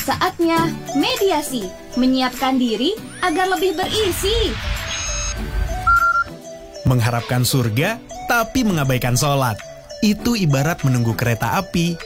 Saatnya mediasi, menyiapkan diri agar lebih berisi. Mengharapkan surga, tapi mengabaikan sholat. Itu ibarat menunggu kereta api